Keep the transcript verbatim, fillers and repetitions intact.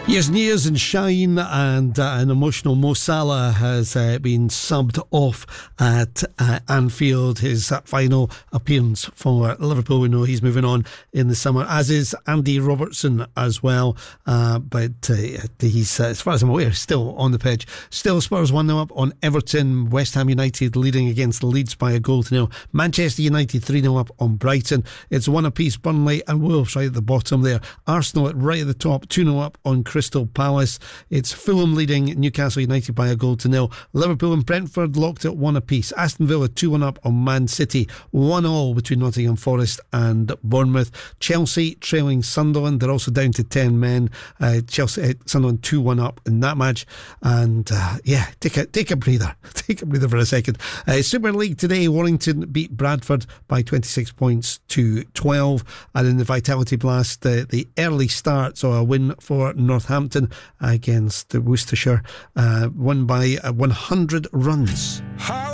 Years and years and shine, and uh, an emotional Mo Salah has uh, been subbed off at uh, Anfield. His uh, final appearance for Liverpool. We know he's moving on in the summer, as is Andy Robertson as well. Uh, but uh, he's, uh, as far as I'm aware, still on the pitch. Still Spurs one nil up on Everton. West Ham United leading against Leeds by a goal to nil. Manchester United three nil up on Brighton. It's one apiece. Burnley and Wolves right at the bottom there. Arsenal at right at the top, two nil up on Crystal Palace. It's Fulham leading Newcastle United by a goal to nil. Liverpool and Brentford locked at one apiece. Aston Villa two one up on Man City. one all between Nottingham Forest and Bournemouth. Chelsea trailing Sunderland. They're also down to ten men. Uh, Chelsea, uh, Sunderland two one up in that match. And uh, yeah, take a take a breather. Take a breather for a second. Uh, Super League today, Warrington beat Bradford by twenty-six points to twelve. And in the Vitality Blast, uh, the early start saw a win for Northampton against Worcestershire, uh, won by uh, one hundred runs. How